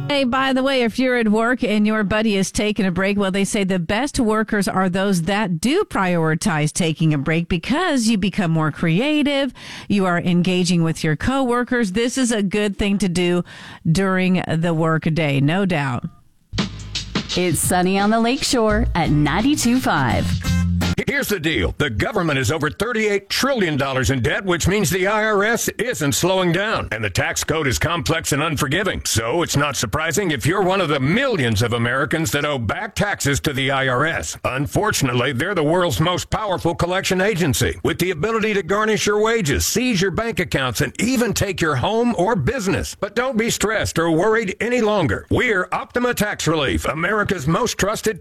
Hey, by the way, if you're at work and your buddy is taking a break, well, they say the best workers are those that do prioritize taking a break because you become more creative. You are engaging with your coworkers. This is a good thing to do during the work day, no doubt. It's Sunny on the Lakeshore at 92.5. Here's the deal. The government is over $38 trillion in debt, which means the IRS isn't slowing down. And the tax code is complex and unforgiving. So it's not surprising if you're one of the millions of Americans that owe back taxes to the IRS. Unfortunately, they're the world's most powerful collection agency, with the ability to garnish your wages, seize your bank accounts, and even take your home or business. But don't be stressed or worried any longer. We're Optima Tax Relief, America's most trusted